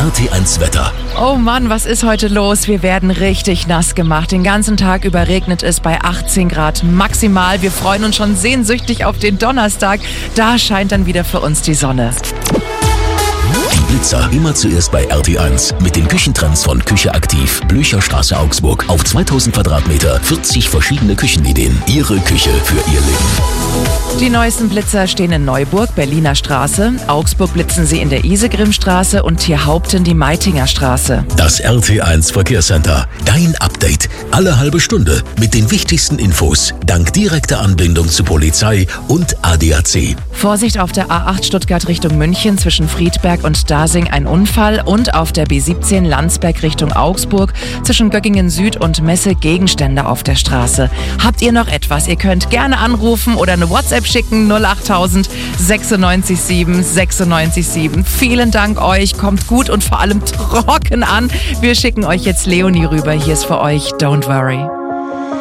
RT1 Wetter. Oh Mann, was ist heute los? Wir werden richtig nass gemacht. Den ganzen Tag über regnet es bei 18 Grad maximal. Wir freuen uns schon sehnsüchtig auf den Donnerstag. Da scheint dann wieder für uns die Sonne. Die Blitzer immer zuerst bei RT1 mit den Küchentrends von Küche aktiv. Blücherstraße, Augsburg. Auf 2000 Quadratmeter 40 verschiedene Küchenideen. Ihre Küche für Ihr Leben. Die neuesten Blitzer stehen in Neuburg, Berliner Straße. Augsburg blitzen sie in der Isegrimstraße und Tierhaupten die Meitinger Straße. Das RT1 Verkehrscenter. Dein Update. Alle halbe Stunde mit den wichtigsten Infos. Dank direkter Anbindung zu Polizei und ADAC. Vorsicht auf der A8 Stuttgart Richtung München zwischen Friedberg und Dasing ein Unfall und auf der B17 Landsberg Richtung Augsburg zwischen Göggingen Süd und Messe Gegenstände auf der Straße. Habt ihr noch etwas? Ihr könnt gerne anrufen oder eine WhatsApp schicken 08000 96 7 96 7. Vielen Dank euch, kommt gut und vor allem trocken an. Wir schicken euch jetzt Leonie rüber. Hier ist für euch Don't Worry.